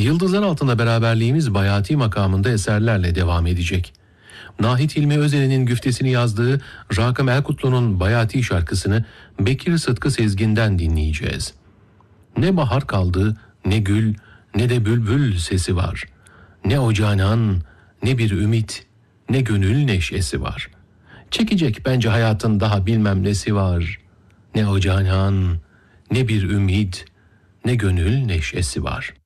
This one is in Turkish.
Yıldızlar altında beraberliğimiz Bayati makamında eserlerle devam edecek. Nahit Hilmi Özel'in güftesini yazdığı Rakım Erkutlu'nun Bayati şarkısını Bekir Sıtkı Sezgin'den dinleyeceğiz. Ne bahar kaldı, ne gül, ne de bülbül sesi var. Ne o canan, ne bir ümit, ne gönül neşesi var. Çekecek bence hayatın daha bilmem nesi var. Ne o canan, ne bir ümit, ne gönül neşesi var.